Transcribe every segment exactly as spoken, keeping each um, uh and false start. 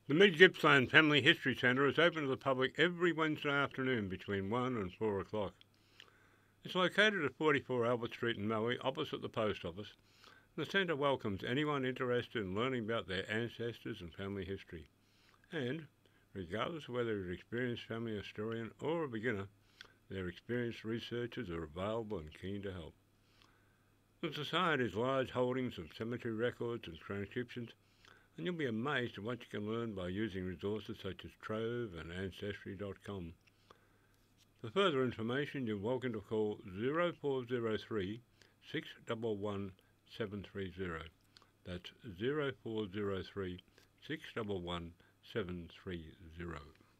The Mid Gippsland Family History Centre is open to the public every Wednesday afternoon between one and four o'clock. It's located at forty-four Albert Street in Maui, opposite the post office. The centre welcomes anyone interested in learning about their ancestors and family history. And, regardless of whether you're an experienced family historian or a beginner, their experienced researchers are available and keen to help. The Society's large holdings of cemetery records and transcriptions, and you'll be amazed at what you can learn by using resources such as Trove and Ancestry dot com. For further information, you're welcome to call zero four zero three, six one one, seven three zero. That's zero four zero three, six one one, seven three zero.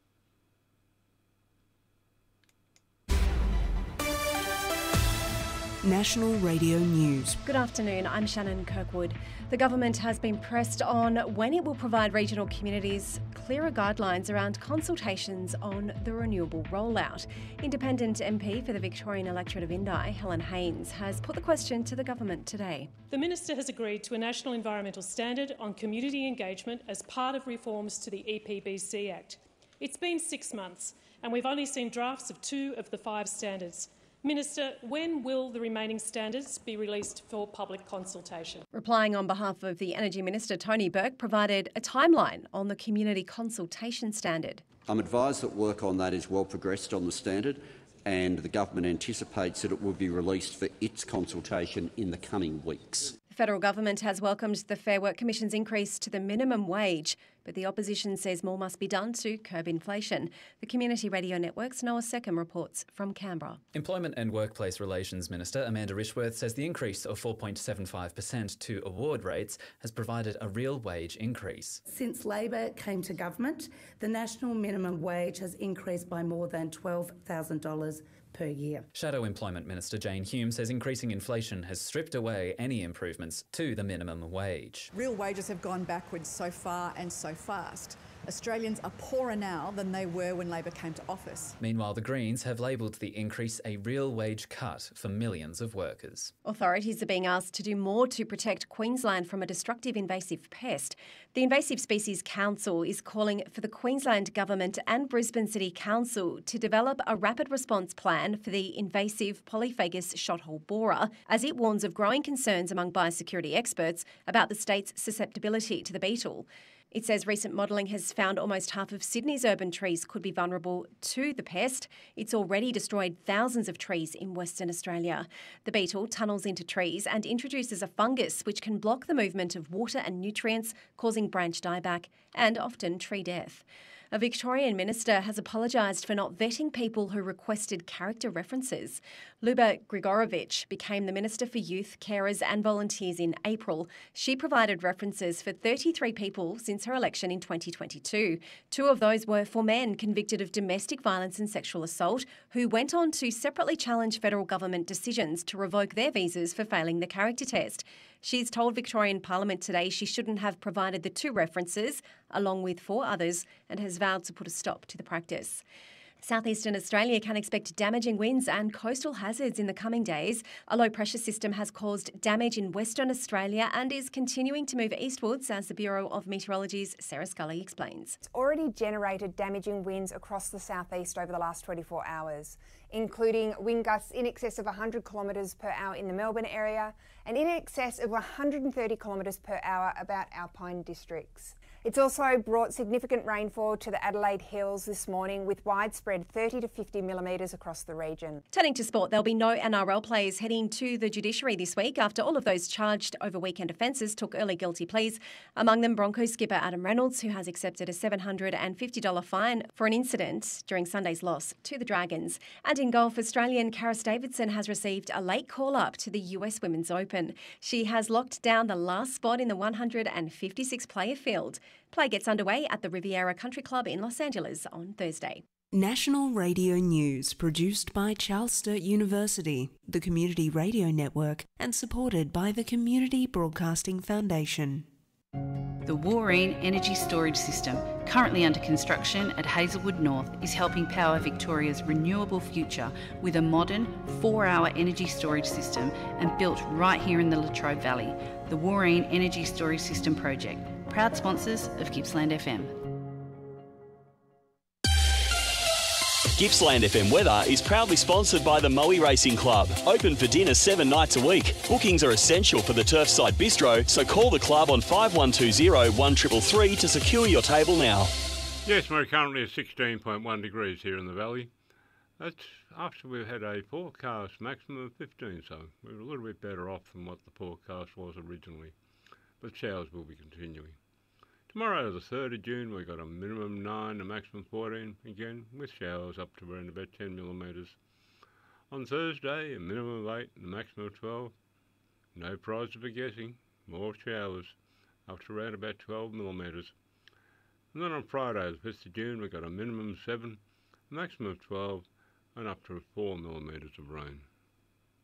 National Radio News. Good afternoon, I'm Shannon Kirkwood. The government has been pressed on when it will provide regional communities clearer guidelines around consultations on the renewable rollout. Independent M P for the Victorian electorate of Indi, Helen Haines, has put the question to the government today. The Minister has agreed to a national environmental standard on community engagement as part of reforms to the E P B C Act. It's been six months and we've only seen drafts of two of the five standards. Minister, when will the remaining standards be released for public consultation? Replying on behalf of the Energy Minister, Tony Burke provided a timeline on the community consultation standard. I'm advised that work on that is well progressed on the standard, and the government anticipates that it will be released for its consultation in the coming weeks. The federal government has welcomed the Fair Work Commission's increase to the minimum wage, but the opposition says more must be done to curb inflation. The Community Radio Network's Noah Seckham reports from Canberra. Employment and Workplace Relations Minister Amanda Rishworth says the increase of four point seven five percent to award rates has provided a real wage increase. Since Labor came to government, the national minimum wage has increased by more than twelve thousand dollars per year. Shadow Employment Minister Jane Hume says increasing inflation has stripped away any improvements to the minimum wage. Real wages have gone backwards so far and so fast. Australians are poorer now than they were when Labor came to office. Meanwhile, the Greens have labelled the increase a real wage cut for millions of workers. Authorities are being asked to do more to protect Queensland from a destructive invasive pest. The Invasive Species Council is calling for the Queensland Government and Brisbane City Council to develop a rapid response plan for the invasive Polyphagus shothole borer, as it warns of growing concerns among biosecurity experts about the state's susceptibility to the beetle. It says recent modelling has found almost half of Sydney's urban trees could be vulnerable to the pest. It's already destroyed thousands of trees in Western Australia. The beetle tunnels into trees and introduces a fungus which can block the movement of water and nutrients, causing branch dieback and often tree death. A Victorian minister has apologised for not vetting people who requested character references. Luba Grigorovich became the Minister for Youth, Carers and Volunteers in April. She provided references for thirty-three people since her election in twenty twenty-two. Two of those were for men convicted of domestic violence and sexual assault, who went on to separately challenge federal government decisions to revoke their visas for failing the character test. She's told Victorian Parliament today she shouldn't have provided the two references, along with four others, and has vowed to put a stop to the practice. Southeastern Australia can expect damaging winds and coastal hazards in the coming days. A low-pressure system has caused damage in Western Australia and is continuing to move eastwards, as the Bureau of Meteorology's Sarah Scully explains. It's already generated damaging winds across the southeast over the last twenty-four hours, including wind gusts in excess of one hundred kilometres per hour in the Melbourne area and in excess of one hundred thirty kilometres per hour about Alpine districts. It's also brought significant rainfall to the Adelaide Hills this morning, with widespread thirty to fifty millimetres across the region. Turning to sport, there'll be no N R L players heading to the judiciary this week after all of those charged over weekend offences took early guilty pleas. Among them, Broncos skipper Adam Reynolds, who has accepted a seven hundred fifty dollars fine for an incident during Sunday's loss to the Dragons. And in golf, Australian Karis Davidson has received a late call-up to the U S Women's Open. She has locked down the last spot in the one hundred fifty-six player field. Play gets underway at the Riviera Country Club in Los Angeles on Thursday. National Radio News, produced by Charles Sturt University, the Community Radio Network, and supported by the Community Broadcasting Foundation. The Wooreen Energy Storage System, currently under construction at Hazelwood North, is helping power Victoria's renewable future with a modern four-hour energy storage system and built right here in the Latrobe Valley. The Wooreen Energy Storage System Project, proud sponsors of Gippsland F M. Gippsland F M Weather is proudly sponsored by the Moe Racing Club. Open for dinner seven nights a week. Bookings are essential for the Turfside Bistro, so call the club on five one two zero, one three three three to secure your table now. Yes, we're currently at sixteen point one degrees here in the valley. That's after we've had a forecast maximum of fifteen, so we're a little bit better off than what the forecast was originally. But showers will be continuing. Tomorrow, the third of June, we've got a minimum nine, a maximum fourteen, again, with showers up to around about ten millimetres. On Thursday, a minimum of eight and a maximum of twelve. No prize for guessing, more showers, up to around about twelve millimetres. And then on Friday, the fifth of June, we've got a minimum of seven, a maximum of twelve, and up to four millimetres of rain.